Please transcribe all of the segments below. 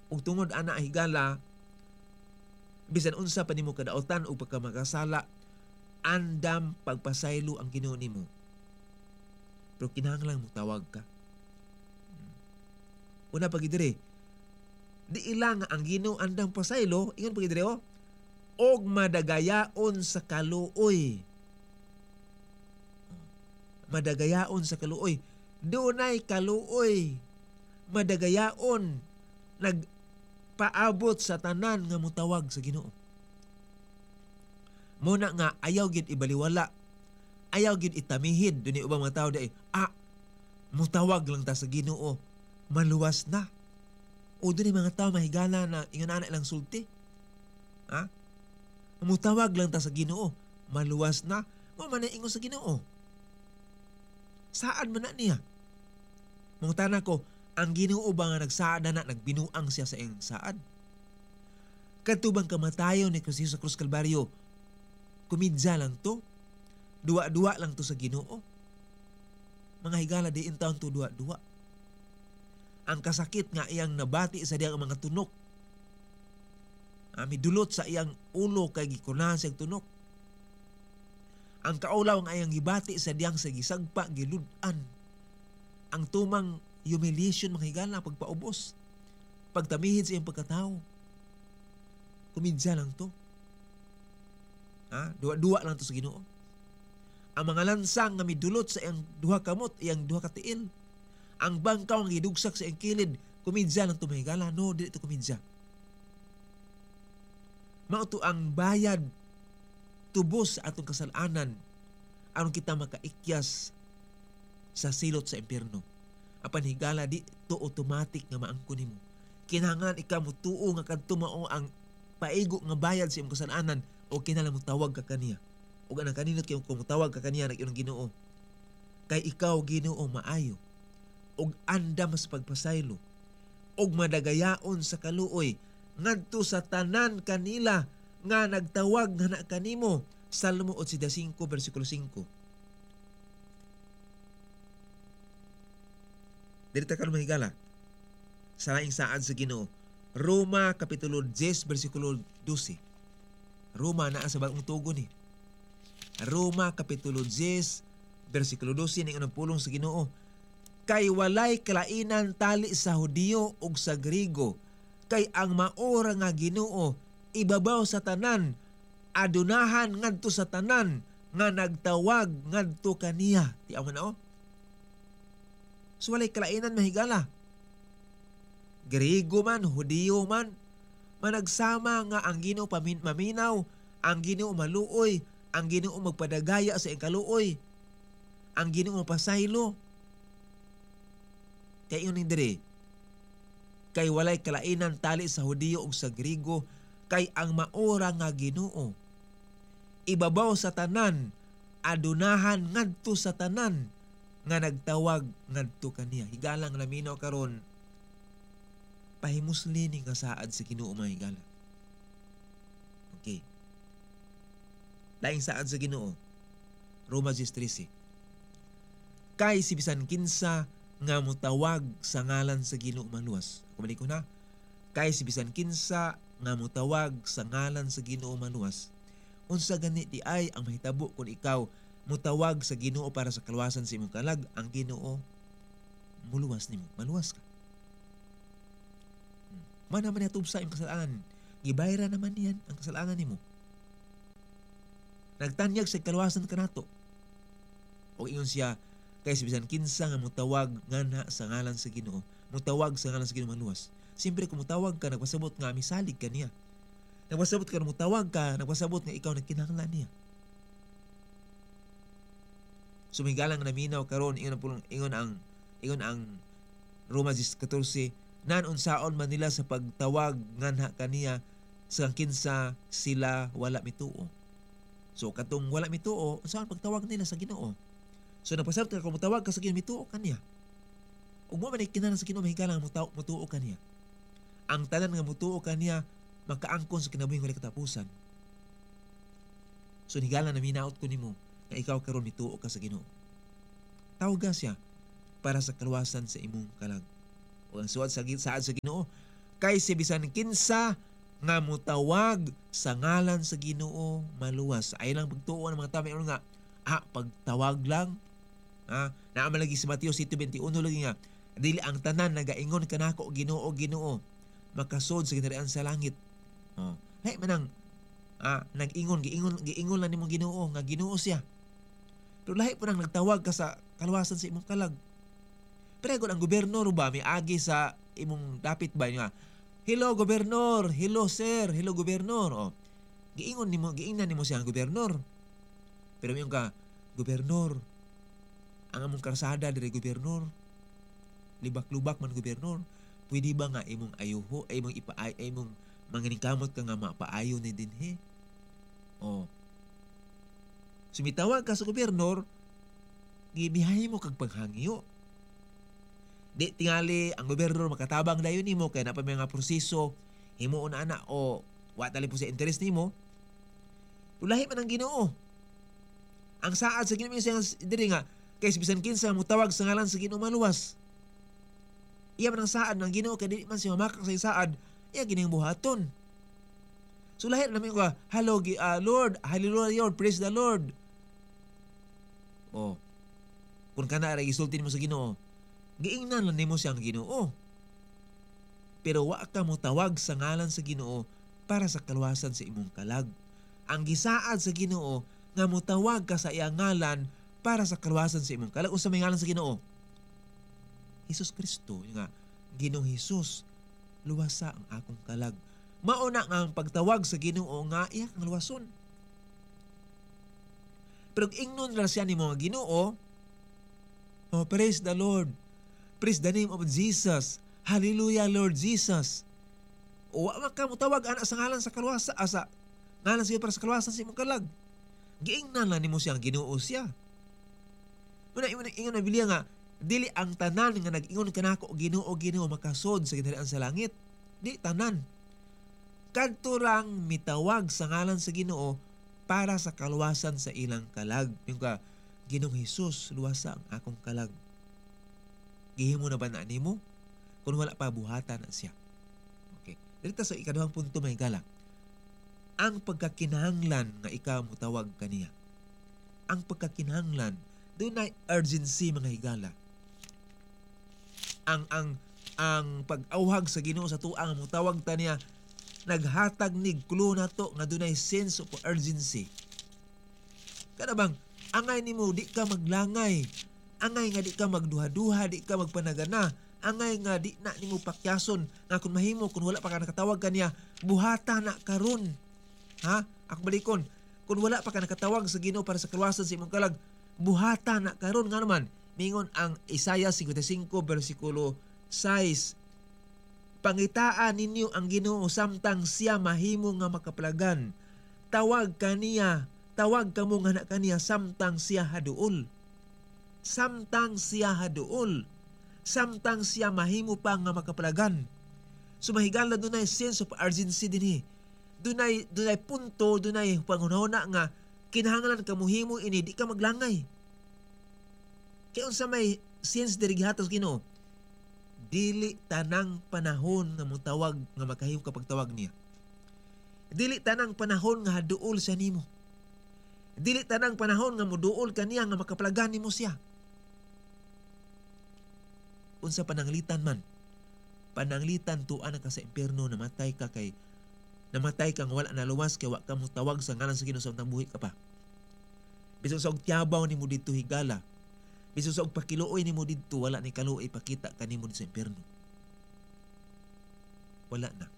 ug tungod ana higala bisan unsa pa nimo kadaotan o pagkamakasala, andam pagpasaylo ang Ginoo nimo. Pero kinahanglan mo tawag ka. Una pag dire, di ilang ang Ginoo andam pasaylo, ingon pag dire og madagayaon sa kaluoy. Madagayaon sa kaluoy. Dunay kaluoy. Madagayaon nagpaabot sa tanan nga mutawag sa Ginoo. Muna nga ayaw gid ibaliwala, ayaw gid itamihid dunay ubang mga tao dai mutawag lang ta sa Ginoo, maluwas na. O dunay mga tao mahigala na ingon ana lang sulti. Mutawag lang ta sa Ginoo, maluwas na. Mo man ingon sa Ginoo. Saan man na niya? Mungtana ko, ang Ginoo ba nga nagsaad na nagbinuang siya sa iyang saad? Katubang kamatayon ni Kristo sa Krus Kalbaryo, kumidja lang to, duwa-duwa lang to sa Ginoo. Mga higala di in taon to duwa-duwa. Ang kasakit nga iyang nabati sa diyang mga tunok. Midulot sa iyang ulo kay gikunahan sa tunok. Ang kaulaw nga iyang gibati sa diyang sa gisagpa, giludan. Ang tumang humiliation mga higala, pagpaubos, pagtamihid sa iyang pagkatao. Kumidja lang to. Duwa-duwa lang to sa Ginoo. Ang mga lansang nga midulot sa iyang duha kamot, iyang duha katiil. Ang bangkaw nga gidugsak sa iyang kilid, kumidja lang to mga higala. No, dili to kumidja. Mauto ang bayad tubos sa atong kasalanan aron kita makaikyas sa silot sa impyerno. Apan higala di to automatic nga maangkon nimo. Kinahanglan ikaw mo tuo nga kadto mao ang paigo nga bayad sa imong kasalanan o kinahanglan mo tawag ka kaniya. Ug anang kaninot kay mo tawag ka kaniya nag imong Ginoo. Kay ikaw Ginoo maayo ug andam sa pagpasaylo ug madagayaon sa kaluoy ngadto sa tanan kanila nga nagtawag nga na kanimo. Salmo 85 versikulo 5. Dito ka mahigala sa laing saad sa Ginoo. Roma kapitulo 10 versikulo 12. Roma naa sa bagong tugon ni. Roma kapitulo 10 versikulo 12 ning unang pulong sa Ginoo. Kay walay kalainan tali sa Hudiyo ug sa Griego, kay ang maora nga Ginoo ibabaw sa tanan, adunahan ngadto sa tanan nga nagtawag ngadto kaniya. Ti amo na So walay kalainan mahigala. Griego man, Hudiyo man, managsama nga ang Ginoo maminaw, ang Ginoo maluoy, ang Ginoo magpadagaya sa iyang kaluoy, ang Ginoo pasaylo. Kay iyon diri, kay walay kalainan tali sa Hudiyo ug sa Griego, kay ang maora nga Ginoo ibabaw sa tanan, adunahan ngadto sa tanan nga nagtawag ngadto kaniya. Higalang laminaw karon, pahimusli ni nga saad sa Ginoo mga higala. Okay. Laing saad sa Ginoo, Roma 10:13. Kay si bisan kinsa nga mutawag sa ngalan sa Ginoo maluwas. Kumalik ko na. Kay si bisan kinsa nga mutawag sa ngalan sa Ginoo maluwas. Unsa gani di ay ang mahitabo kung ikaw mutawag sa Ginoo para sa kaluwasan sa imong kalag, ang Ginoo muluwas nimo, maluwas ka. Man naman niya tubsa imong kasalanan, gibayra naman niyan ang kasalanan nimo. Nagtanyag sa kaluwasan kanato. O ingon siya, kay bisan kinsa nga mutawag ngana sa ngalan sa Ginoo, mutawag sa ngalan sa Ginoo maluwas. Siyempre kung mutawag ka, nagpasabot nga misalig ka niya. Nagpasabot ka, mutawag ka, nagpasabot nga ikaw nagkinahanglan niya. Sumigalang naminaw karon ingon ang Roma 10:14, nan unsaon man nila sa pagtawag nganha kaniya sa kinsa sila wala mituo. So katong wala mituo, unsaon pagtawag nila sa Ginoo? So napasabot ka kung mutawag ka sa Ginoo, mituo kaniya. Ug mo man kinahanglan sa Ginoo mahigalang mutuo kaniya. Ang tanan nga mutuo kaniya makaangkon sa kinabuhing walay katapusan. So higalang na minaot ko nimo na ikaw karon mituo ka sa Ginoo. Tawag siya para sa kaluwasan sa imong kalag. O ang suwad sa Ginoo, kay si bisan kinsa nga mutawag sa ngalan sa Ginoo maluwas. Ay lang pagtuo ng mga tao mayroon nga pagtawag lang. Naaman lagi si Mateo 7:21 lagi nga dili ang tanan nagaingon kanako Ginoo Ginoo makasod sa ginarian sa langit. Lahi man nag-ingon giingon lang nimong Ginoo nga Ginoo siya. Pero lahi po nang nagtawag ka sa kaluwasan sa imong kalag. Pero ang gobernador ba may agi sa imong dapit ba nga, hello gobernador, hello sir, hello gobernador. Giingnan nimo siya ang gobernador. Pero mayon ka, gobernador, ang among karsada diri gobernador, libak-lubak man gobernador, pwede ba nga imong ayuho, imong manginingkamot ka nga mapaayo ni dinhi? Sumitawag ka sa gobernador, gibiyahe mo kag paghangyo. Di tingali ang gobernador makatabang dayon nimo kay na pa may nga proseso himuon ana o wa tali po sa interest nimo. Ulahi man ang Ginoo. Ang saad sa Ginoo siya diri nga kay bisan kinsa mutawag sa ngalan sa Ginoo maluwas. Iya man ang saad ng Ginoo kay di man siya mamakak sa saad, iya gining buhaton. So lahi namin ko, hello Lord, hallelujah, praise the Lord. Kung kana ra gisulti nimo sa Ginoo, giingnan lang nimo siyang Ginoo. Pero wa ka mo tawag sa ngalan sa Ginoo para sa kaluwasan sa imong kalag. Ang gisaad sa Ginoo nga mutawag ka sa iyang ngalan para sa kaluwasan sa imong kalag. Unsa may ngalan sa Ginoo? Hesus Kristo nga Ginoong Hesus, luwasa ang akong kalag. Mauna nga ang pagtawag sa Ginoo nga iya kang luwason. Pero ingnon ra siya nimo nga Ginoo. Praise the Lord. Praise the name of Jesus. Hallelujah, Lord Jesus. Wa man ka mutawag ana sa ngalan sa kaluwasan sa ngalan siya para sa kaluwasan sa imong kalag. Giingnan lang nimo siyang Ginoo siya. Muna ingon na Biblia nga dili ang tanan nga nag-ingon kanako Ginoo Ginoo makasod sa ginharian sa langit. Di tanan. Kadto lang mitawag sa ngalan sa Ginoo para sa kaluwasan sa ilang kalag. Yung ka Ginoong Hesus, luwasa ang akong kalag. Gihimo na ba na nimo? Kung wala pa, buhatan na siya. Okay. Dito sa ikaduhang punto may gala. Ang pagkakinahanglan nga ikaw mutawag kaniya. Ang pagkakinahanglan, doon ay urgency mga higala. Ang pag-awhag sa Ginoo sa tuang mutawag ta niya, naghatag nig clue na to nga doon ay sense of urgency. Kada bang, angay nimo di ka maglangay, angay nga di ka magduha-duha, di ka magpanagana, angay nga di na nimo pakyason nga kung mahimo kung wala pa ka nakatawag kaniya buhata na karon. Ako balikon, kung wala pa ka nakatawag sa Ginoo para sa kaluwasan sa imong kalag, buhata na karon nga naman. Mingon ang Isaiah 55 versikulo 6, pangitaan ninyo ang Ginoo samtang siya mahimo nga makapalagan. Tawag kamo nga na kaniya samtang siya haduol. Samtang siya haduol. Samtang siya mahimo pa nga makapalagan. Sumahigala dunay sense of urgency dinhi. Dunay punto, dunay panghunahuna nga kinahanglan ka mohimo ini di ka maglangay. Kaya unsa may sense diri gihatos Ginoo? Dili tanang panahon nga mutawag nga makahimo ka pagtawag niya. Dili tanang panahon nga haduol sa nimo. Dili tanang panahon nga muduol kaniya nga makapalagan nimo siya. Unsa pananglitan man, pananglitan tuan ka sa impierno, namatay ka nga wala naluwas kay wa ka mutawag sa ngalan sa Ginoo samtang buhi ka pa. Bisan sa og tiyabaw nimo didto higala, bisan sa og pakiluoy nimo didto, wala ni kaluoy pakita kanimo sa impierno. Wala na.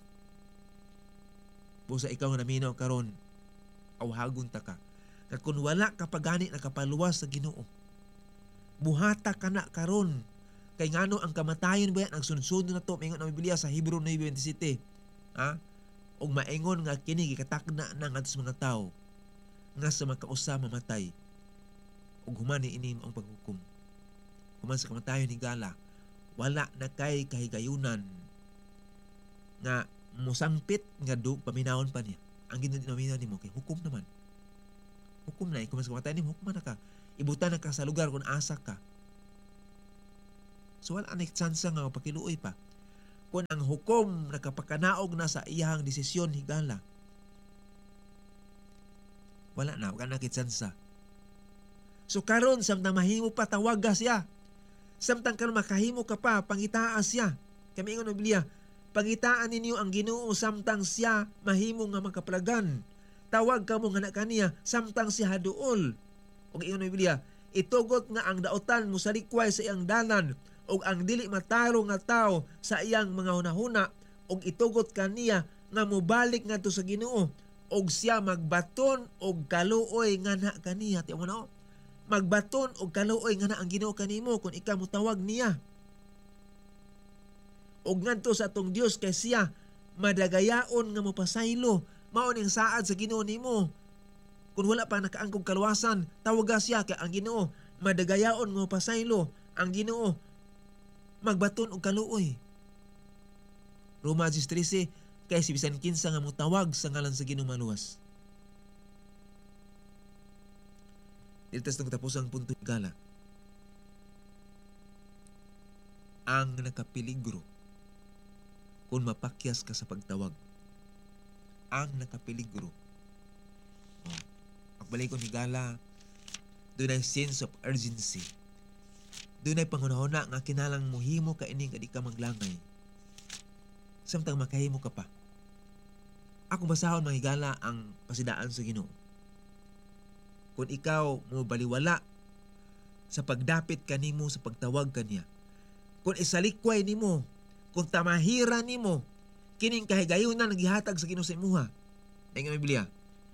Busa ikaw nga naminaw karon, awhagon ta ka. Kung wala ka pagani nakapaluwas sa Ginoo, buhata ka na karon. Kay ngano ang kamatayon ba yan, ang sunod na to, maingon ang Biblia sa Hebreo 9:27. Og maingon nga kini gikatakna na nga sa mga tao nga sa makausa mamatay. Og human ini ang paghukom. Human sa kamatayon ni gala, wala na kay kahigayunan nga musangpit nga paminawon pa niya. Ang ginadinominaw nimo kay hukom naman. Hukom na, kung mas kamatayon nimo, hukom na ka. Ibutan na ka sa lugar kung asa ka. So wala na chance nga pakiluoy pa. kung ang hukom nakapakanaog na sa iyang desisyon higala. Wala na, wala na kitsansa. So karon samtang mahimo pa tawaga siya. Samtang karon makahimo ka pa pangitaan siya. Kami ingon ng Biblia, pangitaan ninyo ang Ginoo samtang siya mahimo nga makapalagan. Tawag kamo nga kaniya samtang siya haduol. Og ingon ng Biblia, itugot nga ang daotan mo sa likway sa iyang dalan og ang dili mataro nga tao sa iyang mga hunahuna og itugot kaniya nga mobalik ngadto sa Ginoo og siya magbaton og kaluoy nga na kaniya. Tiyo mo na, magbaton og kaluoy nga na ang Ginoo kanimo kung ikaw mutawag niya. Og ngadto sa atong Dios kay siya madagayaon nga mopasaylo. Mao ning saad sa Ginoo nimo. Kung wala pa nakaangkog kaluwasan, tawaga siya kay ang Ginoo madagayaon nga mopasaylo. Ang Ginoo magbaton og kaluoy. Roma 13 kay si bisan kinsa nga motawag sa ngalan sa Ginoo maluwas. Dito sa tapos ang punto gala. Ang nakapeligro kung mapakyas ka sa pagtawag. Ang nakapeligro. Pagbalik ko ni gala, doon ay sense of urgency. Doon ay pangunahuna nga kinalang muhimo ka ining kadi ka maglangay. Samtang makahimo ka pa. Ako basahon manghigala ang pasidaan sa Ginoo. Kung ikaw mo baliwala sa pagdapit kanimo sa pagtawag kaniya, kung isalikway nimo, kung tamahira nimo kining kahigayunan nagihatag sa Ginoo sa imuha. Ang Biblia.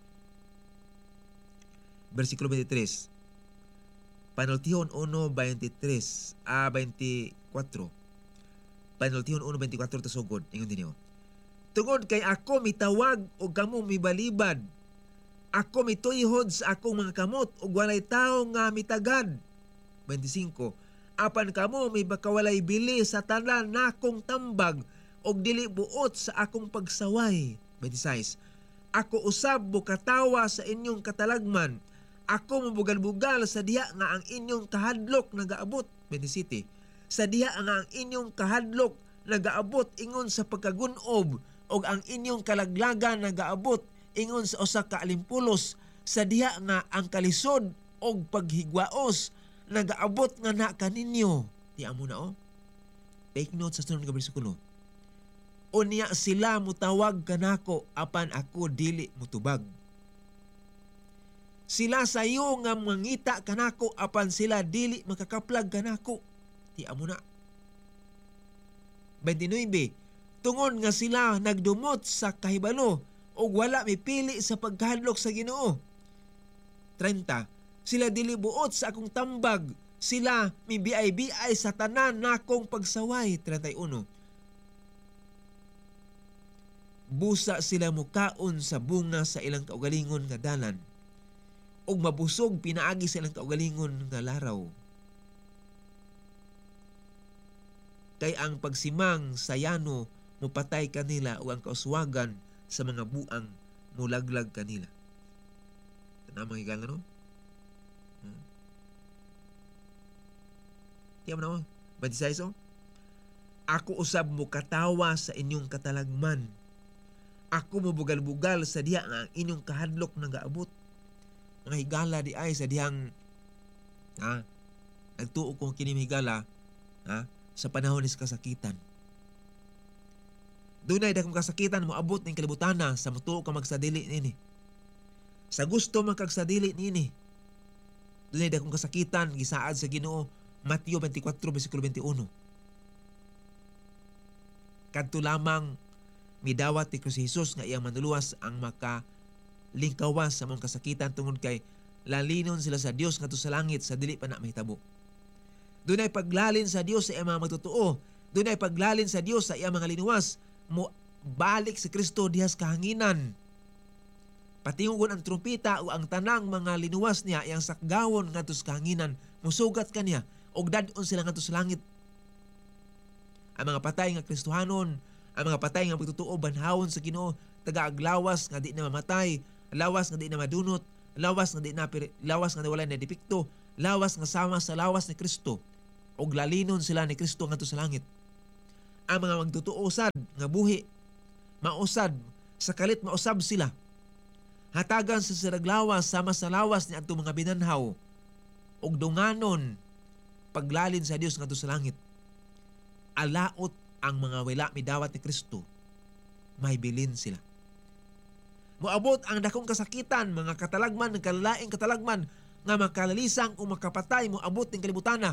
Versikulo 23. Panultihon 1:23 24. Panultihon 1:24 tasugod. Ingon din niyo. Tungod kay ako mitawag o kamo mibalibad. Ako mituyhod sa akong mga kamot ug walay tawo nga mitagad. 25. Apan kamo may bakawalay bili sa tanan nakong tambag og dili buot sa akong pagsaway. 26. Ako usab bukatawa sa inyong katalagman. Ako mabugal-bugal sa diha nga ang inyong kahadlok nagaabot. 27. Sa diha nga ang inyong kahadlok nagaabot ingon sa pagkagunob og ang inyong kalaglagan nagaabot ingon sa usa ka alimpulos. Sa diha nga ang kalisod og paghigwaos nagaabot nga na kaninyo. Tiyan mo na Take note sa sunod nga bersikulo. Unya sila mutawag kanako apan ako dili mutubag. Sila sayo nga mangita kanako apan sila dili makakaplag kanako. Tiyan mo na. 29. Tungod nga sila nagdumot sa kahibalo o wala mipili sa pagkahadlok sa Ginoo. 30. Sila dili buot sa akong tambag. Sila mibiay-biay sa tanan nakong pagsaway. 31. Busa sila mukaon sa bunga sa ilang kaugalingon nga dalan. Og mabusog pinaagi sa ilang kaugalingon nga laraw. Kay ang pagsimang sa yano mupatay kanila o ang kauswagan sa mga buang mulaglag kanila. Tanamang higala no? Tiyan mo na 26. Ako usab mo katawa sa inyong katalagman. Ako mo bugal-bugal sa diha nga ang inyong kahadlok nagaabot. Mga higala di ay sa dihang nagtuo kong kining higala sa panahon ni kasakitan. Doon ay dakong kasakitan mo abot ng kalibutana sa mutuo ka magsadili nini. Sa gusto magkagsadili nini. Doon ay dakong kasakitan gisaad sa Ginoo Mateo 24 bersikulo 21. Kadto lamang midawat ni Kristo Jesus nga iyang manuluwas ang makalingkawas sa mong kasakitan tungod kay lalinon sila sa Dios ngadto sa langit sa dili pa na mahitabo. Doon ay paglalin sa Dios sa iyang mga magtotoo. Doon ay paglalin sa Dios sa iyang mga linuwas. Mo balik si Kristo dihas kahanginan. Patingugon ang trumpita o ang tanang mga linuwas niya iyang sakgawon ngadto sa kahanginan. Musugat kaniya og dadon sila ngadto sa langit. Ang mga patay nga Kristohanon, ang mga patay nga pagtotoo banhawon sa Ginoo, taga-aglawas nga di na mamatay, lawas nga di na madunot, lawas nga wala na depekto, lawas nga sama sa lawas ni Kristo og lalinon sila ni Kristo ngadto sa langit. ang mga magtutuosad nga buhi mausad sa kalit mausab sila. Hatagan sa siraglawas sama sa lawas ni adto mga binanhaw ug dunganon paglalin sa Dios ngadto sa langit. Alaot ang mga wala midawat ni Kristo, may bilin sila. Moabot ang dakong kasakitan, mga katalagman, ng kalalaing katalagman, nga makalalisang o makapatay, moabot ng kalibutana.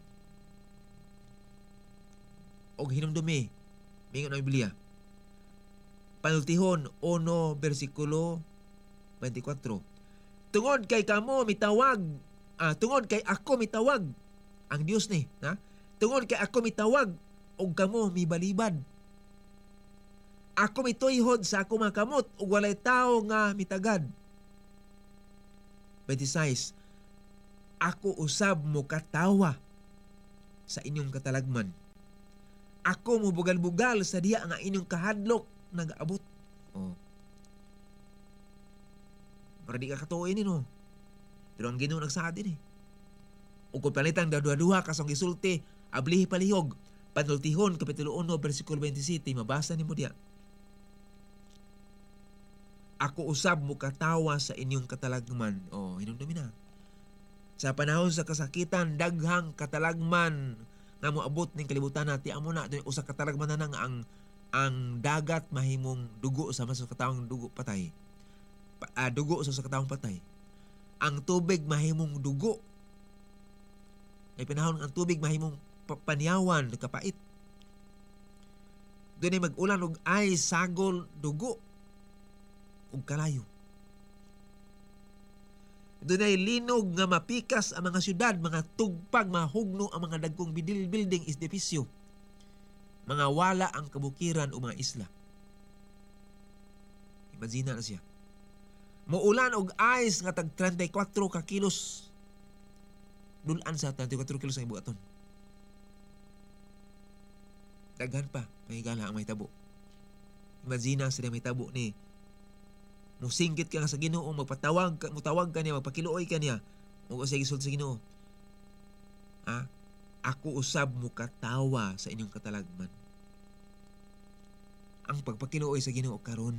Og hinumdumi, mingon ang Biblia. Panultihon 1 versikulo 24. Tungod kay kamo mitawag, tungod kay ako mitawag, ang Dios ni, ha? Tungod kay ako mitawag, og kamo mibalibad. Ako mituyhod sa ako mga kamot, ug walay tao nga mitagad. 26. Ako usab mo katawa sa inyong katalagman. Ako mo bugal-bugal sa diya nga inyong kahadlok nag-abot. Oh. Para di ka katuoy ni, no? Pero ang Ginoo nagsaad din eh. Ug kung palitang duha-duha kasong gisulti, ablihi palihog. Panultihon, Kapitulo 1, versikulo 27, mabasa ni mo diya. Ako usab mo katawa sa inyong katalagman. Oh, hinumdumi na. Sa panahon sa kasakitan, daghang katalagman nga moabot ning kalibutan natin. Amo na, usa katalagman na nang ang dagat mahimong dugo sa katawang dugo patay. Dugo sa katawang patay. Ang tubig mahimong dugo. May panahon ang tubig mahimong paniyawan, kapait. Doon ay mag-ulan og ay sagol dugo ug kalayo. Doon ay linog nga mapikas ang mga syudad, mga tugpag, mahugno ang mga dagkong building isdefisyo. Mga wala ang kabukiran o mga isla. Imagina na siya. Muulan og ice nga tag 34 ka kilos. Dulan sa 34 kilos ang ibugaton. Daghan pa, mahigala ang may tabo. Imagina sila may tabo ni musinggit ka nga sa Ginoo, mutawag ka niya, magpakiluoy ka niya, o sa gisod sa Ginoo. Ako usab mo katawa sa inyong katalagman. Ang pagpakiluoy sa Ginoo karon.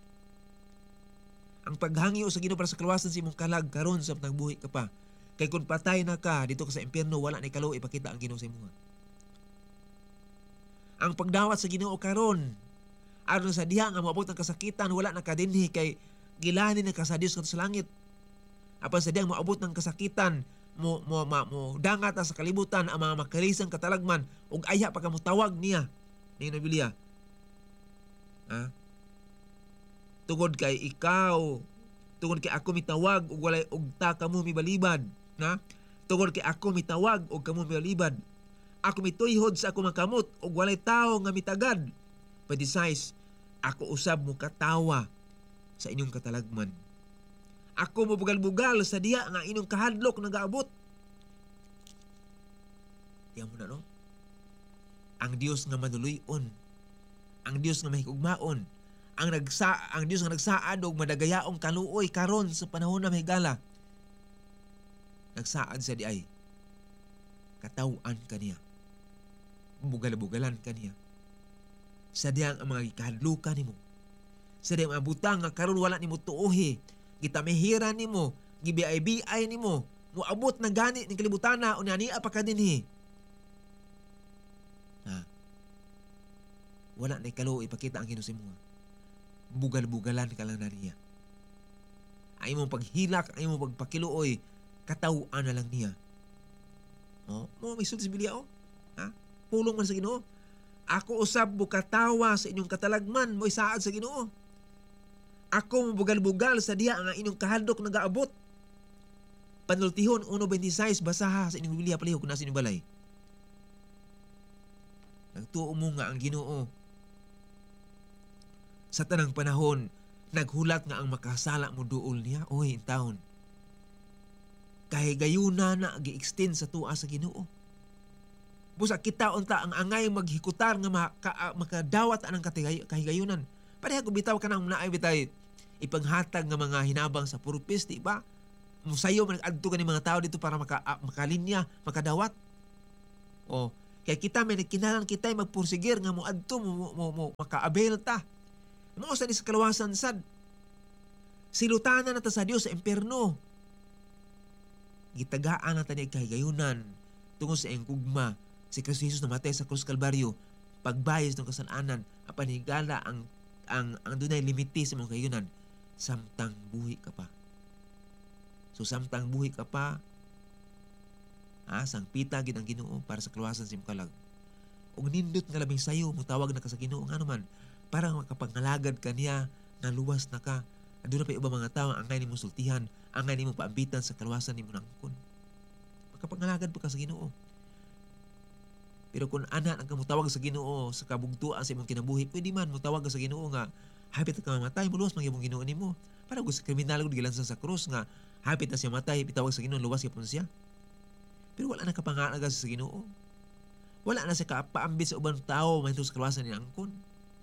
Ang paghangyo sa Ginoo para sa kaluwasan sa imong kalag karon sa nagbuhi ka pa. Kay kung patay na ka dito ka sa impyerno, wala ni kaluoy ipakita ang Ginoo sa imong. Ang pagdawat sa Ginoo karon aron sa diha nga moabot ang kasakitan, wala na kadinhi kay gilanin na ka sa Dios sa langit. Apan sa diha moabot ng kasakitan, mo dangat sa kalibutan ang mga makalisang katalagman ug aya pa ka mo tawag niya ni Biblia. Tungod kay ako mitawag ug walay ug ta kamo mibalibad, na? Tungod kay ako mitawag ug kamo mibalibad. Ako mituyhod sa ako makamot ug walay tao nga mitagad. 26. Ako usab mo katawa sa inyong katalagman. Ako mo bugal-bugal sa diya nga inyong kahadlok nagaabot. Diyan mo na, no? Ang Dios nga manuluyon, ang Dios nga mahigugmaon, ang Dios nga nagsaad og madagayaong kaluoy karon sa panahon na mahigala. Nagsaad sa diay. Katawan kaniya. Bugal-bugalan kaniya. Sa diyang ang mga kahadlukan nimo. Sa diyang mga butang nga karon wala nimo tuohi. Gitamihiran nimo, gibiay-biay nimo, moabot na gani ning kalibutana unya niya pa ka dinhi. Wala na kaluoy ipakita ang Ginoo sa imo. Bugal-bugalan ka lang na niya. Ay mo paghilak, ay mo pagpakiluoy, katawan na lang niya. Mo may sulti sa Biblia, pulong man sa Ginoo. Ako usab mo katawa sa inyong katalagman, mo isaad sa Ginoo. Ako mo bugal-bugal sa diya nga inyong kahadlok nagaabot. Panultihon 1:26, basaha sa inyong Biblia palihog na sa inyong balay. Nagtuo mo nga ang Ginoo sa tanang panahon, naghulat nga ang makasala mo duol niya. Oy, in taon. Kahigayuna na gi-extend sa tuwa sa Ginoo. Busa kita unta ang angay maghikutar nga makadawat anang kahigayunan. Pareha kung bitaw ka nang naay bitay ipanghatag nga mga hinabang sa purpose, di ba? Musayo man adto ka ni mga tao dito para makalinya, makadawat. Kaya kita may kinahanglan kita magpursigir nga mo adto mo makaabel ta. Mao sa sa kalawasan sad. Silutanan nata sa Dios sa impierno. Gitagaan nata ni kahigayunan tungod sa iyang gugma si Kristo Jesus namatay sa krus Kalbaryo, pagbayad ng kasalanan, apan higala ang dunay limiti sa mga kahigayunan, samtang buhi ka pa. So samtang buhi ka pa, sangpita gid ang Ginoo para sa kaluwasan sa imong kalag. Og nindot nga labing sayo mutawag na ka sa Ginoo nga naman para makapangalagad ka niya nga luwas na ka. Aduna pa ubang mga tawo angay nimo sultihan, angay nimo paambitan sa kaluwasan nimo nangkon. Makapangalagad pa ka sa Ginoo. Pero kung ana ang kamutawag sa Ginoo sa kabugtuan sa imong kinabuhi, pwede man mutawag ka sa Ginoo nga hapit ka mamatay, muluwas man imong Ginoo nimo. Para kung sa kriminal gud gilansan sa krus nga hapit na siya matay, pitawag sa Ginoo luwas gyapon siya. Pero wala na kapangalaga sa Ginoo. Wala na siya kapaambit sa ubang tao mahitungod sa kaluwasan ni angkon.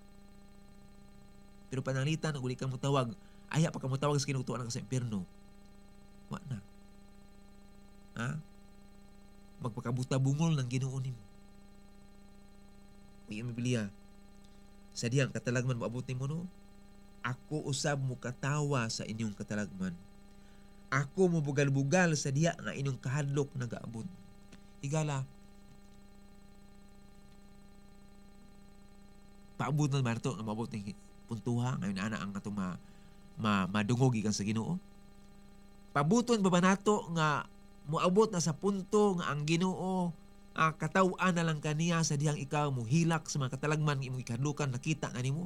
Pero pananglitan ug uli kang mutawag, aya pa ka mutawag sa Ginoo tuan ka sa impierno. Wa na. Magpakabuta bungol ng Ginoo nimo. Iyang Biblia, sa diyang katalagman moabot nimo no, ako usab mo katawa sa inyong katalagman. Ako mo bugal-bugal sa diya nga inyong kahadlok nagaabot. Higala, paabot na ba ito nga maabot ng puntuha ngayon ana ang atong madungog ikan sa Ginoo? Pabuton ba nato nga moabot na sa punto nga ang Ginoo kataw-an na lang kaniya sa diyang ikaw mo hilak sa mga katalagman ng imong ikadlukan, nakita nga nimo?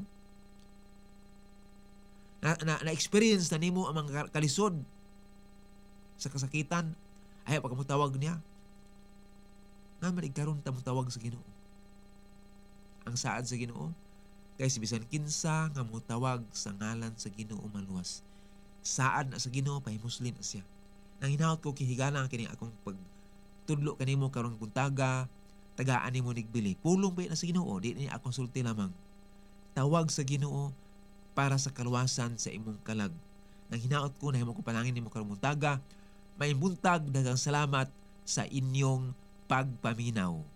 Na-experience na nimo ang mga kalisod sa kasakitan, ayaw pa ka mutawag niya. Nga maligkaroon ta mutawag sa Ginoo. Ang saad sa Ginoo, kay si bisan kinsa nga mutawag sa ngalan sa Ginoo maluwas. Saad na sa Ginoo, pahimuslin na siya. Nang hinahot ko kihigala ang kining akong pagtudlo kanimo karong buntaga, tagaan nimo nigbili. Pulong ba na sa Ginoo, di ni akong sulti lamang. Tawag sa Ginoo para sa kaluwasan sa imong kalag. Nang hinaot ko, nahimo ko panangin nimo karong buntaga, may buntag, daghang salamat sa inyong pagpaminaw.